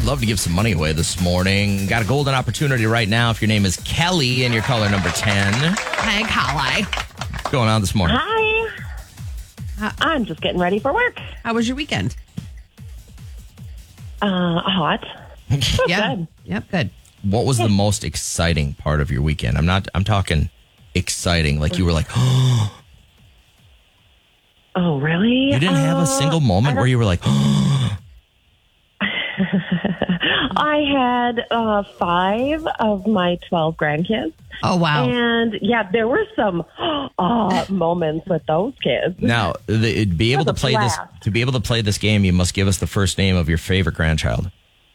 Love to give some money away this morning. Got a golden opportunity right now if your name is Kelly and you're caller number 10. Hey, Kelly. What's going on this morning? Hi. I'm just getting ready for work. How was your weekend? Hot. Yeah. Good. Yep, good. What was the most exciting part of your weekend? I'm talking exciting. Like you were like, oh, Oh, really? you didn't have a single moment where you were like, oh. I had 5 of my 12 grandkids. Oh, wow. And yeah, there were some moments with those kids. Now, to be able It to was a play this, blast. to be able to play this game, you must give us the first name of your favorite grandchild.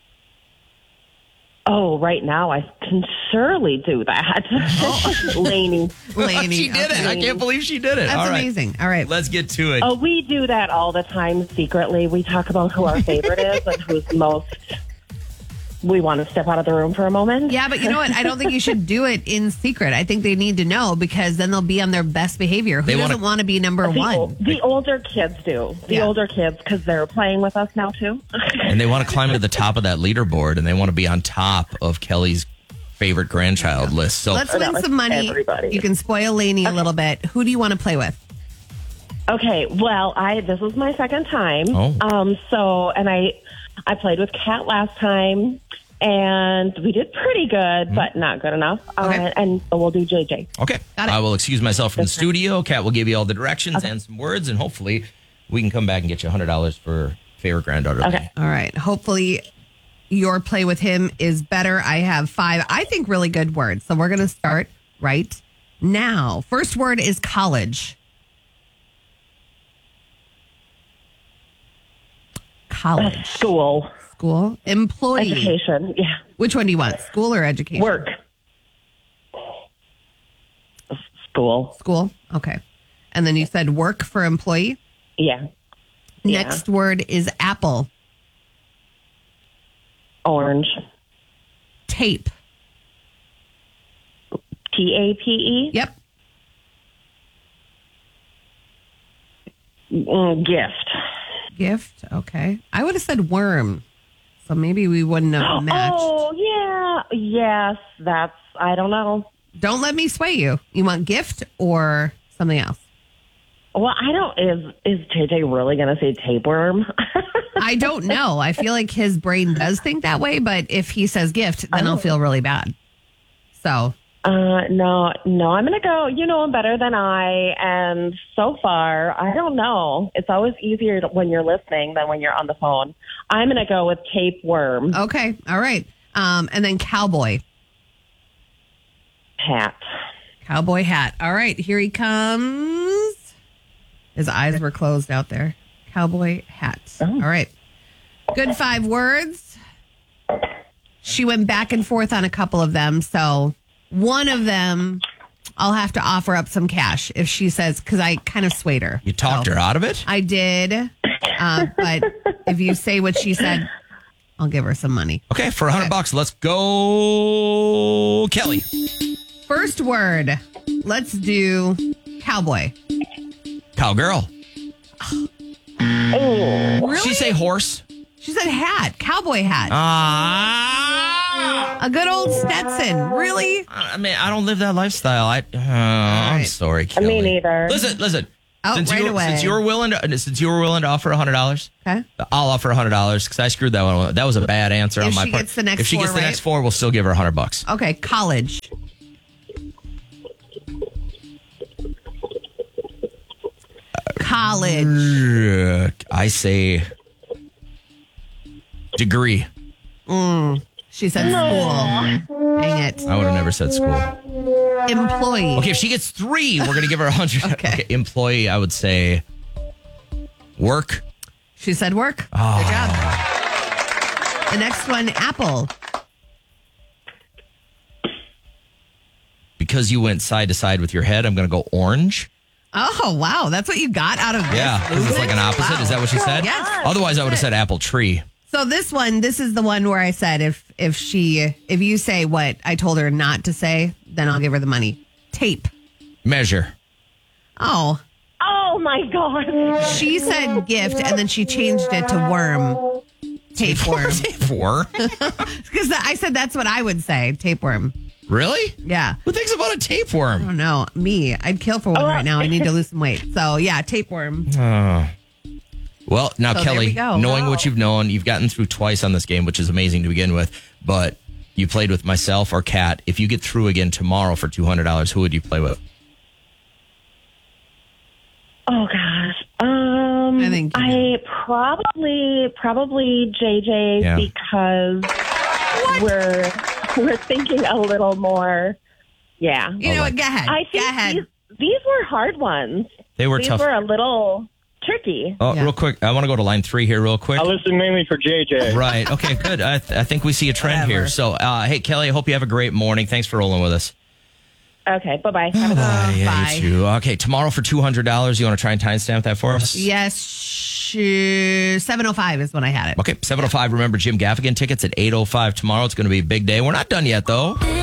Oh, right now I can surely do that. Lainey. Lainey. She did it. I can't believe she did it. That's All right. amazing. All right. Let's get to it. Oh, we do that all the time secretly. We talk about who our favorite is and who's most. We want to step out of the room for a moment. Yeah, but you know what? I don't think you should do it in secret. I think they need to know because then they'll be on their best behavior. Who doesn't want to be number one? The older kids do. The older kids, because they're playing with us now, too. And they want to climb to the top of that leaderboard, and they want to be on top of Kelly's favorite grandchild list. So Let's win some money. Everybody. You can spoil Lainey a little bit. Who do you want to play with? Okay, well, this is my second time. Oh. And I played with Kat last time, and we did pretty good, but not good enough. Okay. And so we'll do JJ. Okay. Got it. I will excuse myself from the studio. Kat will give you all the directions and some words, and hopefully we can come back and get you $100 for favorite granddaughter. Okay. All right. Hopefully your play with him is better. I have 5, I think, really good words. So we're going to start right now. First word is college. College. School. School. Employee. Education. Yeah. Which one do you want? School or education? Work. School. School. Okay. And then you said work for employee. Yeah. Next word is apple. Orange. Tape. TAPE. Yep. Gift. Gift. Okay. I would have said worm. So maybe we wouldn't have matched. Oh, yeah. Yes, I don't know. Don't let me sway you. You want gift or something else? Well, I don't. Is JJ really going to say tapeworm? I don't know. I feel like his brain does think that way, but if he says gift, then I'll feel really bad. So. No, I'm going to go, you know him better than I. And so far, I don't know. It's always easier when you're listening than when you're on the phone. I'm going to go with tapeworm. Okay. All right. And then cowboy. Hat. Cowboy hat. All right. Here he comes. His eyes were closed out there. Cowboy hat. Oh. All right. Good 5 words. She went back and forth on a couple of them. So one of them, I'll have to offer up some cash if she says, because I kind of swayed her. You talked her out of it? I did. But if you say what she said, I'll give her some money. Okay, for $100, let's go, Kelly. First word. Let's do cowboy. Cowgirl. Oh, Did she say horse? She said hat. Cowboy hat. Ah. A good old Stetson. Really? I mean, I don't live that lifestyle. I'm sorry, Kelly. me neither. Listen. Oh, away. Since you were willing to offer $100, Okay. I'll offer $100 because I screwed that one. That was a bad answer on my she part. gets the next if she 4, gets the right? next 4, we'll still give her $100. Okay. College. College. I say degree. She said school. Dang it. I would have never said school. Employee. Okay, if she gets 3, we're going to give her 100. Okay. Employee, I would say work. She said work. Good job. The next one, apple. Because you went side to side with your head, I'm going to go orange. Oh, wow. That's what you got out of this? Yeah, because it's like an opposite. Wow. Is that what she said? Yes. Otherwise, I would have said apple tree. So this is the one where I said if you say what I told her not to say, then I'll give her the money. Tape. Measure. Oh. Oh, my God. She said gift, and then she changed it to worm. Tapeworm. Tapeworm? Because I said that's what I would say. Tapeworm. Really? Yeah. Who thinks about a I tapeworm? don't know. Me. I'd kill for one right now. I need to lose some weight. So, yeah, tapeworm. Well, now, So there Kelly, we go. knowing what you've known, you've gotten through twice on this game, which is amazing to begin with, but you played with myself or Kat. If you get through again tomorrow for $200, who would you play with? Oh gosh. I think probably JJ Yeah. because we're thinking a little more. Yeah. You know what? Go ahead. I Go think ahead. these were hard ones. They were These tough. were a little tricky. Oh, Yeah. real quick. I want to go to line 3 here real quick. I listen mainly for JJ. Right. Okay, good. I think we see a trend here. So, hey, Kelly, I hope you have a great morning. Thanks for rolling with us. Okay. Bye-bye. Have a good one. Yeah, bye. you too. Okay, tomorrow for $200, you want to try and timestamp that for us? Yes. 7:05 is when I had it. Okay, 7:05. Remember, Jim Gaffigan tickets at 8:05 tomorrow. It's going to be a big day. We're not done yet, though.